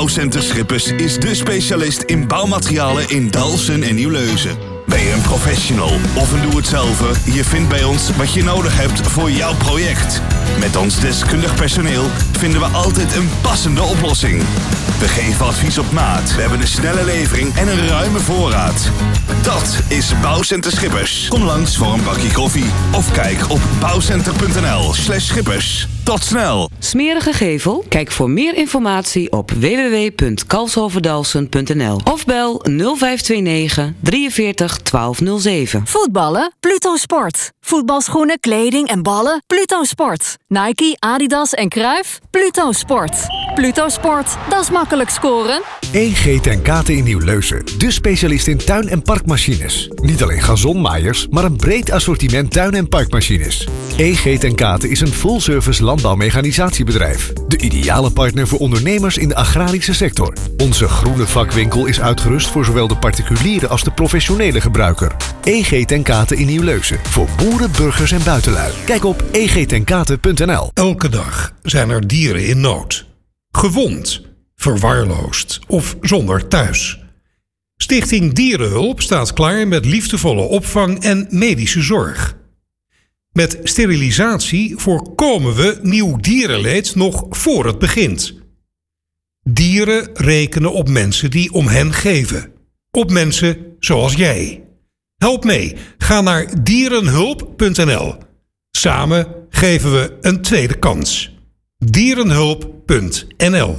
Bouwcenter Schippers is de specialist in bouwmaterialen in Dalfsen en Nieuw-Leuzen. Ben je een professional of een doe-het-zelver? Je vindt bij ons wat je nodig hebt voor jouw project. Met ons deskundig personeel vinden we altijd een passende oplossing. We geven advies op maat. We hebben een snelle levering en een ruime voorraad. Dat is Bouwcenter Schippers. Kom langs voor een bakje koffie of kijk op bouwcenter.nl/schippers. Tot snel! Smerige gevel? Kijk voor meer informatie op www.kalshoverdalsen.nl of bel 0529 43 1207. Voetballen? Pluto Sport. Voetbalschoenen, kleding en ballen? Pluto Sport. Nike, Adidas en Cruijff? Pluto Sport. Pluto Sport, dat is makkelijk scoren. EG ten Kate in Nieuw-Leuzen. De specialist in tuin- en parkmachines. Niet alleen gazonmaaiers, maar een breed assortiment tuin- en parkmachines. EG ten Kate is een full-service landbouwmechanisatiebedrijf. De ideale partner voor ondernemers in de agrarische sector. Onze groene vakwinkel is uitgerust voor zowel de particuliere als de professionele gebruiker. EG ten Kate in Nieuw-Leuzen. Voor boeren, burgers en buitenlui. Kijk op egtenkate.nl. Elke dag zijn er dieren in nood. Gewond, verwaarloosd of zonder thuis. Stichting Dierenhulp staat klaar met liefdevolle opvang en medische zorg. Met sterilisatie voorkomen we nieuw dierenleed nog voor het begint. Dieren rekenen op mensen die om hen geven. Op mensen zoals jij. Help mee. Ga naar dierenhulp.nl. Samen geven we een tweede kans. Dierenhulp.nl.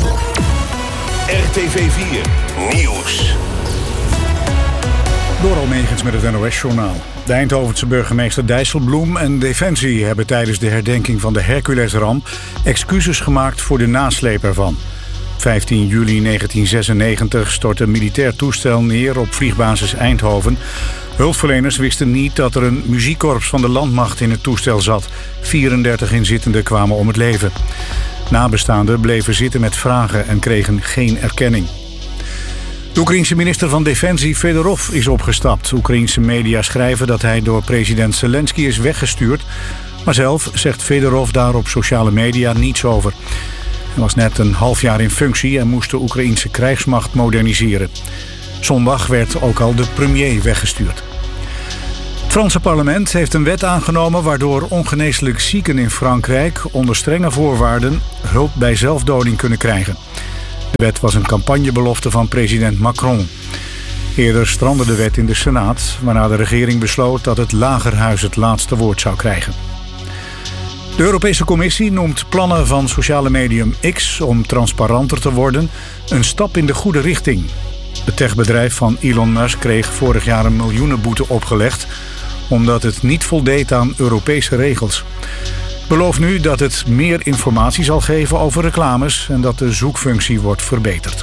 RTV 4 Nieuws. Door Almegens met het NOS-journaal. De Eindhovense burgemeester Dijsselbloem en Defensie hebben tijdens de herdenking van de Herculesramp excuses gemaakt voor de nasleep ervan. 15 juli 1996 stortte een militair toestel neer op vliegbasis Eindhoven. Hulpverleners wisten niet dat er een muziekkorps van de landmacht in het toestel zat. 34 inzittenden kwamen om het leven. Nabestaanden bleven zitten met vragen en kregen geen erkenning. De Oekraïense minister van Defensie Fedorov is opgestapt. Oekraïense media schrijven dat hij door president Zelensky is weggestuurd. Maar zelf zegt Fedorov daar op sociale media niets over. Hij was net een half jaar in functie en moest de Oekraïense krijgsmacht moderniseren. Zondag werd ook al de premier weggestuurd. Het Franse parlement heeft een wet aangenomen waardoor ongeneeslijk zieken in Frankrijk onder strenge voorwaarden hulp bij zelfdoding kunnen krijgen. De wet was een campagnebelofte van president Macron. Eerder strandde de wet in de Senaat, waarna de regering besloot dat het Lagerhuis het laatste woord zou krijgen. De Europese Commissie noemt plannen van sociale medium X om transparanter te worden een stap in de goede richting. Het techbedrijf van Elon Musk kreeg vorig jaar een miljoenenboete opgelegd omdat het niet voldeed aan Europese regels. Belooft nu dat het meer informatie zal geven over reclames en dat de zoekfunctie wordt verbeterd.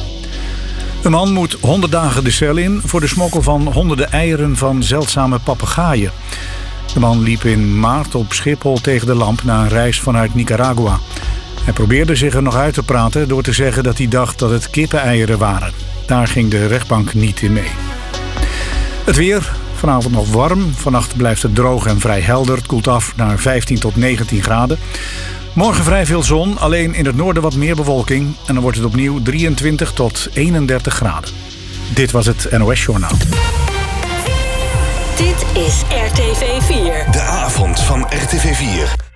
Een man moet 100 dagen de cel in voor de smokkel van honderden eieren van zeldzame papegaaien. De man liep in maart op Schiphol tegen de lamp na een reis vanuit Nicaragua. Hij probeerde zich er nog uit te praten door te zeggen dat hij dacht dat het kippeneieren waren. Daar ging de rechtbank niet in mee. Het weer, vanavond nog warm. Vannacht blijft het droog en vrij helder. Het koelt af naar 15 tot 19 graden. Morgen vrij veel zon, alleen in het noorden wat meer bewolking. En dan wordt het opnieuw 23 tot 31 graden. Dit was het NOS Journaal. Dit is RTV 4. De avond van RTV 4.